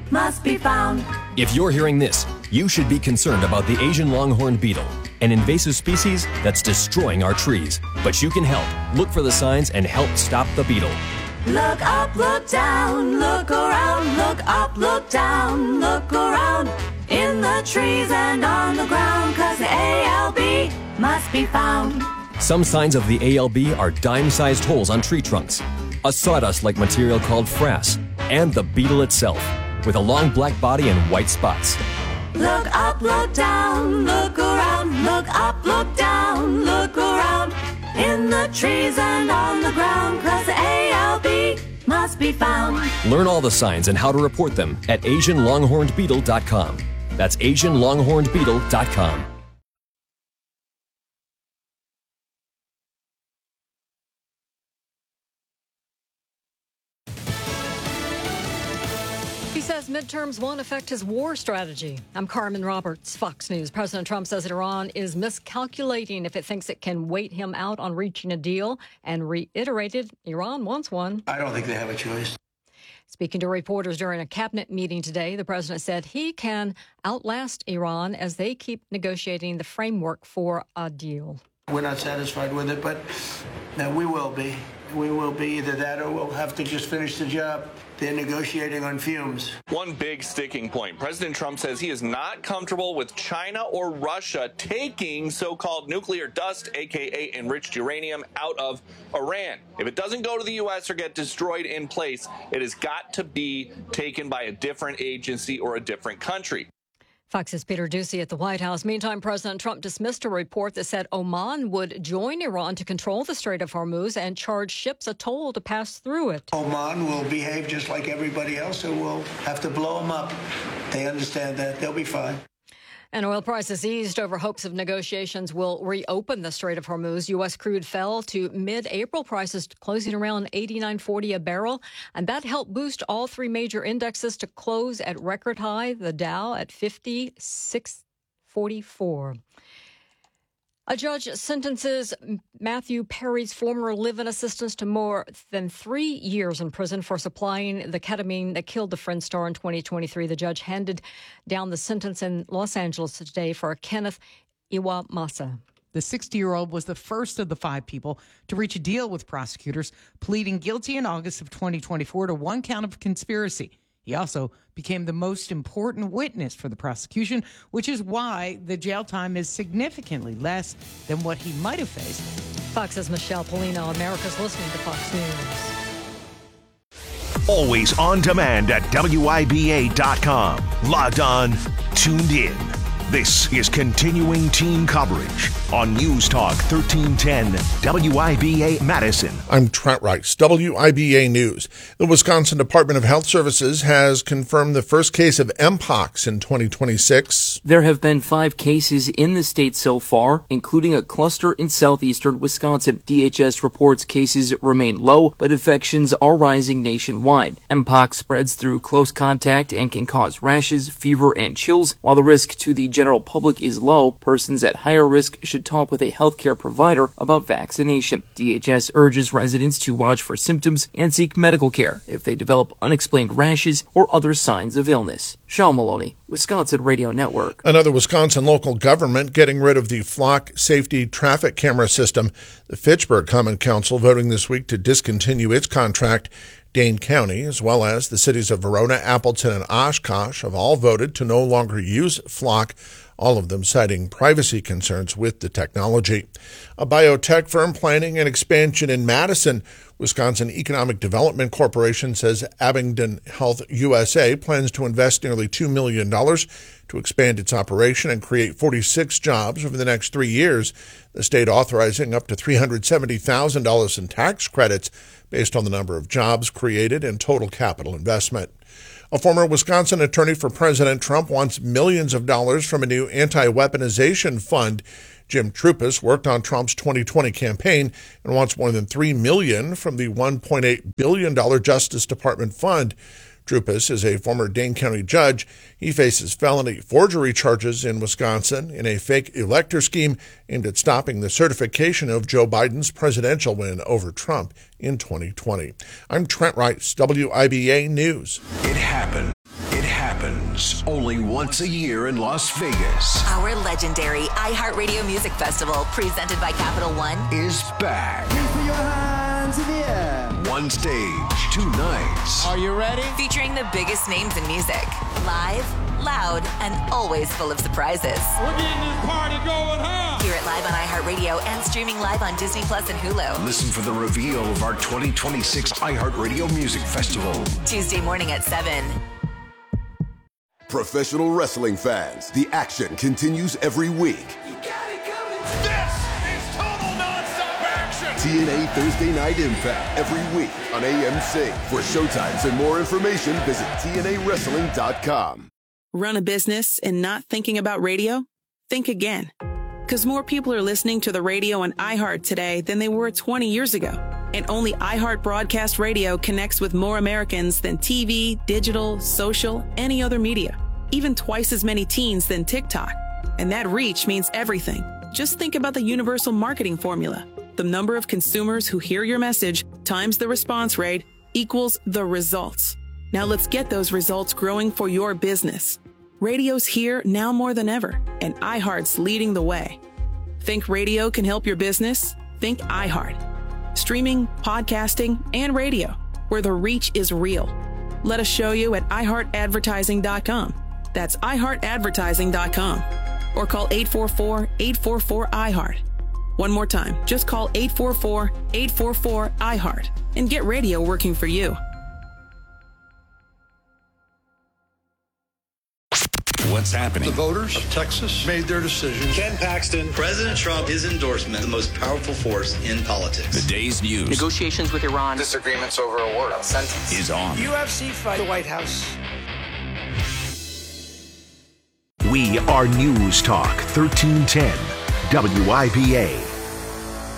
must be found. If you're hearing this, you should be concerned about the Asian longhorn beetle, an invasive species that's destroying our trees. But you can help. Look for the signs and help stop the beetle. Look up, look down, look around, look up, look down, look around, in the trees and on the ground, 'cause the ALB must be found. Some signs of the ALB are dime-sized holes on tree trunks, a sawdust-like material called frass, and the beetle itself, with a long black body and white spots. Look up, look down, look around, look up, look down, look around, in the trees and on the ground, 'cause the ALB must be found. Learn all the signs and how to report them at AsianLonghornedBeetle.com. That's AsianLonghornedBeetle.com. He says midterms won't affect his war strategy. I'm Carmen Roberts, Fox News. President Trump says Iran is miscalculating if it thinks it can wait him out on reaching a deal, and reiterated Iran wants one. I don't think they have a choice. Speaking to reporters during a cabinet meeting today, the president said he can outlast Iran as they keep negotiating the framework for a deal. We're not satisfied with it, but we will be. We will be either that or we'll have to just finish the job. They're negotiating on fumes. One big sticking point. President Trump says he is not comfortable with China or Russia taking so-called nuclear dust, a.k.a. enriched uranium, out of Iran. If it doesn't go to the U.S. or get destroyed in place, it has got to be taken by a different agency or a different country. Fox's Peter Doocy at the White House. Meantime, President Trump dismissed a report that said Oman would join Iran to control the Strait of Hormuz and charge ships a toll to pass through it. Oman will behave just like everybody else, so we'll have to blow them up. They understand that. They'll be fine. And oil prices eased over hopes of negotiations will reopen the Strait of Hormuz. U.S. crude fell to mid-April prices closing around $89.40 a barrel. And that helped boost all three major indexes to close at record high, the Dow at 5644. A judge sentences Matthew Perry's former live-in assistant to more than 3 years in prison for supplying the ketamine that killed the Friends star in 2023. The judge handed down the sentence in Los Angeles today for Kenneth Iwamasa. The 60-year-old was the first of the 5 people to reach a deal with prosecutors, pleading guilty in August of 2024 to 1 count of conspiracy. He also became the most important witness for the prosecution, which is why the jail time is significantly less than what he might have faced. Fox's Michelle Polino. America's listening to Fox News. Always on demand at WIBA.com. Logged on, tuned in. This is continuing team coverage on News Talk 1310 WIBA Madison. I'm Trent Rice, WIBA News. The Wisconsin Department of Health Services has confirmed the first case of Mpox in 2026. There have been 5 cases in the state so far, including a cluster in southeastern Wisconsin. DHS reports cases remain low, but infections are rising nationwide. Mpox spreads through close contact and can cause rashes, fever, and chills. While the risk to the general public is low, persons at higher risk should talk with a healthcare provider about vaccination. DHS urges residents to watch for symptoms and seek medical care if they develop unexplained rashes or other signs of illness. Sean Maloney, Wisconsin Radio Network. Another Wisconsin local government getting rid of the flock safety traffic camera system. The Fitchburg Common Council voting this week to discontinue its contract. Dane County, as well as the cities of Verona, Appleton, and Oshkosh, have all voted to no longer use Flock, all of them citing privacy concerns with the technology. A biotech firm planning an expansion in Madison. Wisconsin Economic Development Corporation says Abingdon Health USA plans to invest nearly $2 million to expand its operation and create 46 jobs over the next 3 years, the state authorizing up to $370,000 in tax credits based on the number of jobs created and total capital investment. A former Wisconsin attorney for President Trump wants millions of dollars from a new anti-weaponization fund. Jim Trupis worked on Trump's 2020 campaign and wants more than $3 million from the $1.8 billion Justice Department fund. Trupis is a former Dane County judge. He faces felony forgery charges in Wisconsin in a fake elector scheme aimed at stopping the certification of Joe Biden's presidential win over Trump in 2020. I'm Trent Rice, WIBA News. It happened. It happened. News, only once a year in Las Vegas, Our legendary iHeartRadio Music Festival, presented by Capital One, is back. Please put your hands in the air. One stage, 2 nights. Are you ready? featuring the biggest names in music. Live, loud, and always full of surprises. We're getting this party going, huh? Hear it live on iHeartRadio and streaming live on Disney Plus and Hulu. Listen for the reveal of our 2026 iHeartRadio Music Festival. Tuesday morning at 7. Professional wrestling fans, the action continues every week. This is total nonstop action! TNA Thursday Night Impact every week on AMC. For showtimes and more information, visit TNAWrestling.com. Run a business and not thinking about radio? Think again. Because more people are listening to the radio on iHeart today than they were 20 years ago. And only iHeart Broadcast Radio connects with more Americans than TV, digital, social, any other media. Even twice as many teens than TikTok. And that reach means everything. Just think about the universal marketing formula. The number of consumers who hear your message times the response rate equals the results. Now let's get those results growing for your business. Radio's here now more than ever, and iHeart's leading the way. Think radio can help your business? Think iHeart. Streaming, podcasting, and radio, where the reach is real. Let us show you at iHeartAdvertising.com. That's iHeartAdvertising.com. Or call 844-844-iHeart. One more time, just call 844-844-iHeart and get radio working for you. What's happening? The voters of Texas made their decision. Ken Paxton, President Trump, his endorsement, the most powerful force in politics. The day's news. Negotiations with Iran. Disagreements over a word on sentence. Is on. UFC fight. The White House. We are News Talk 1310 WIBA.